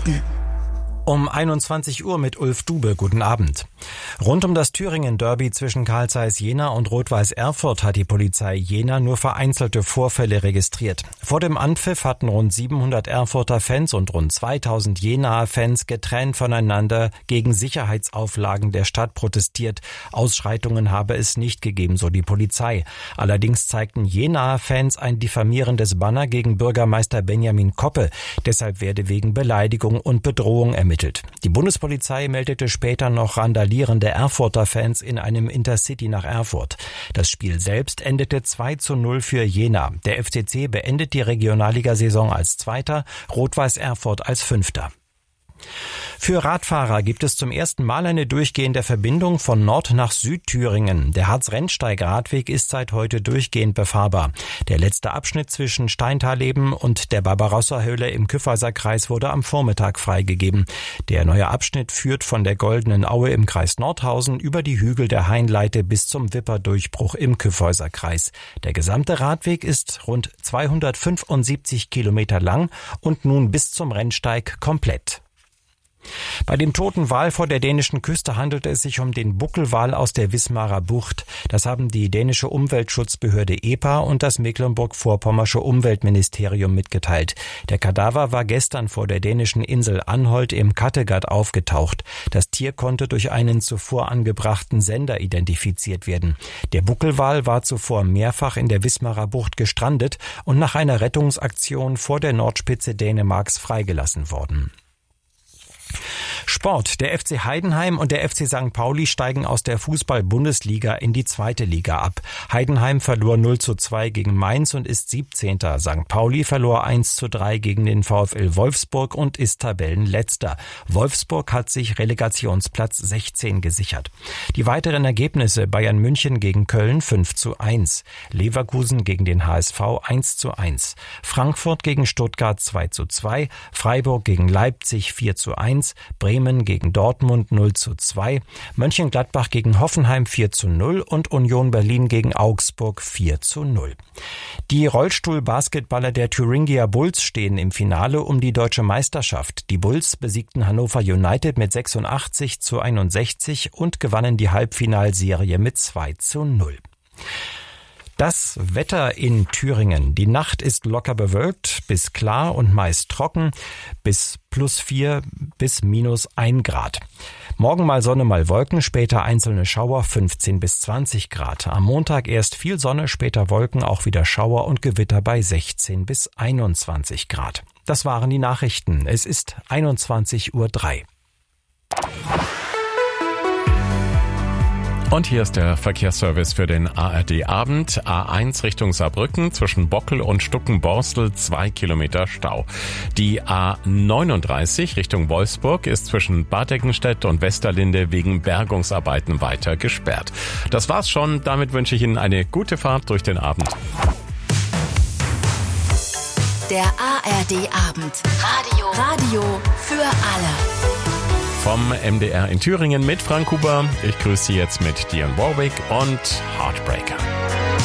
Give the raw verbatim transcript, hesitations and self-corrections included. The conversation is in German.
Um einundzwanzig Uhr mit Ulf Dube. Guten Abend. Rund um das Thüringen-Derby zwischen Carl Zeiss Jena und Rot-Weiß Erfurt hat die Polizei Jena nur vereinzelte Vorfälle registriert. Vor dem Anpfiff hatten rund siebenhundert Erfurter Fans und rund zweitausend Jenaer Fans getrennt voneinander gegen Sicherheitsauflagen der Stadt protestiert. Ausschreitungen habe es nicht gegeben, so die Polizei. Allerdings zeigten Jenaer Fans ein diffamierendes Banner gegen Bürgermeister Benjamin Koppe. Deshalb werde wegen Beleidigung und Bedrohung ermittelt. Die Bundespolizei meldete später noch randalierende Erfurter Fans in einem Intercity nach Erfurt. Das Spiel selbst endete zwei zu null für Jena. Der F C C beendet die Regionalligasaison als Zweiter, Rot-Weiß Erfurt als Fünfter. Für Radfahrer gibt es zum ersten Mal eine durchgehende Verbindung von Nord- nach Südthüringen. Der Harz-Rennsteig-Radweg ist seit heute durchgehend befahrbar. Der letzte Abschnitt zwischen Steintaleben und der Barbarossa-Höhle im Kyffhäuser Kreis wurde am Vormittag freigegeben. Der neue Abschnitt führt von der Goldenen Aue im Kreis Nordhausen über die Hügel der Hainleite bis zum Wipperdurchbruch im Kyffhäuser Kreis. Der gesamte Radweg ist rund zweihundertfünfundsiebzig Kilometer lang und nun bis zum Rennsteig komplett. Bei dem toten Wal vor der dänischen Küste handelte es sich um den Buckelwal aus der Wismarer Bucht. Das haben die dänische Umweltschutzbehörde E P A und das Mecklenburg-Vorpommersche Umweltministerium mitgeteilt. Der Kadaver war gestern vor der dänischen Insel Anholt im Kattegat aufgetaucht. Das Tier konnte durch einen zuvor angebrachten Sender identifiziert werden. Der Buckelwal war zuvor mehrfach in der Wismarer Bucht gestrandet und nach einer Rettungsaktion vor der Nordspitze Dänemarks freigelassen worden. Sport. Der F C Heidenheim und der F C Sankt Pauli steigen aus der Fußball-Bundesliga in die zweite Liga ab. Heidenheim verlor null zu zwei gegen Mainz und ist siebzehnter. Sankt Pauli verlor eins zu drei gegen den VfL Wolfsburg und ist Tabellenletzter. Wolfsburg hat sich Relegationsplatz sechzehn gesichert. Die weiteren Ergebnisse: Bayern München gegen Köln fünf zu eins, Leverkusen gegen den H S V eins zu eins, Frankfurt gegen Stuttgart zwei zu zwei, Freiburg gegen Leipzig vier zu eins, Bremen gegen Dortmund null zu zwei, Mönchengladbach gegen Hoffenheim vier zu null und Union Berlin gegen Augsburg vier zu null. Die Rollstuhl-Basketballer der Thuringia Bulls stehen im Finale um die deutsche Meisterschaft. Die Bulls besiegten Hannover United mit sechsundachtzig zu einundsechzig und gewannen die Halbfinalserie mit zwei zu null. Das Wetter in Thüringen. Die Nacht ist locker bewölkt bis klar und meist trocken bis plus vier bis minus ein Grad. Morgen mal Sonne, mal Wolken, später einzelne Schauer fünfzehn bis zwanzig Grad. Am Montag erst viel Sonne, später Wolken, auch wieder Schauer und Gewitter bei sechzehn bis einundzwanzig Grad. Das waren die Nachrichten. Es ist einundzwanzig Uhr drei. Und hier ist der Verkehrsservice für den A R D-Abend. A eins Richtung Saarbrücken zwischen Bockel und Stuckenborstel zwei Kilometer Stau. Die A neununddreißig Richtung Wolfsburg ist zwischen Bad Eckenstedt und Westerlinde wegen Bergungsarbeiten weiter gesperrt. Das war's schon. Damit wünsche ich Ihnen eine gute Fahrt durch den Abend. Der A R D-Abend. Radio. Radio für alle. Vom M D R in Thüringen mit Frank Huber. Ich grüße Sie jetzt mit Dionne Warwick und Heartbreaker.